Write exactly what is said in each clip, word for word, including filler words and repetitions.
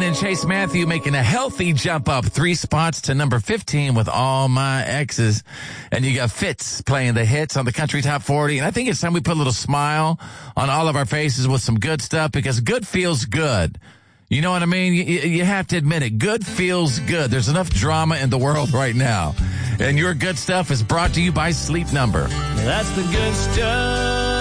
and Chase Matthew making a healthy jump up three spots to number fifteen with All My Exes. And you got Fitz playing the hits on the Country Top forty. And I think it's time we put a little smile on all of our faces with some good stuff, because good feels good. You know what I mean? You, you have to admit it. Good feels good. There's enough drama in the world right now. And your good stuff is brought to you by Sleep Number. That's the good stuff.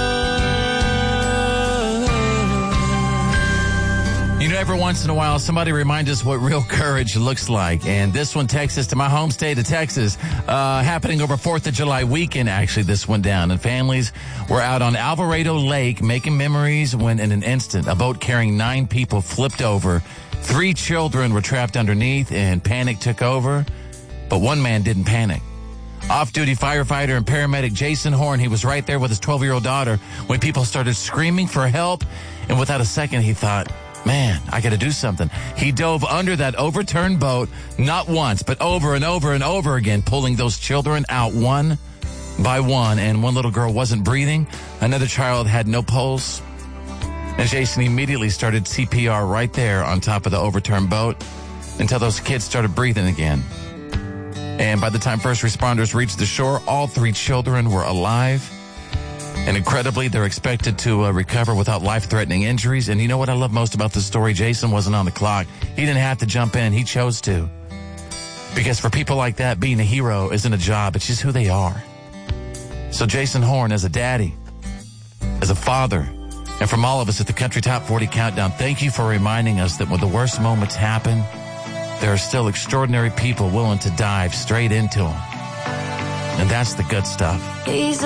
You know, every once in a while, somebody reminds us what real courage looks like. And this one takes us to my home state of Texas, uh, happening over fourth of July weekend, actually, this one down. And families were out on Alvarado Lake making memories when, in an instant, a boat carrying nine people flipped over. Three children were trapped underneath, and panic took over. But one man didn't panic. Off-duty firefighter and paramedic Jason Horn, he was right there with his twelve-year-old daughter when people started screaming for help. And without a second, he thought, man, I got to do something. He dove under that overturned boat, not once, but over and over and over again, pulling those children out one by one. And one little girl wasn't breathing. Another child had no pulse. And Jason immediately started C P R right there on top of the overturned boat until those kids started breathing again. And by the time first responders reached the shore, all three children were alive. And incredibly, they're expected to uh, recover without life-threatening injuries. And you know what I love most about the story? Jason wasn't on the clock. He didn't have to jump in. He chose to. Because for people like that, being a hero isn't a job. It's just who they are. So Jason Horn, as a daddy, as a father, and from all of us at the Country Top forty Countdown, thank you for reminding us that when the worst moments happen, there are still extraordinary people willing to dive straight into them. And that's the good stuff.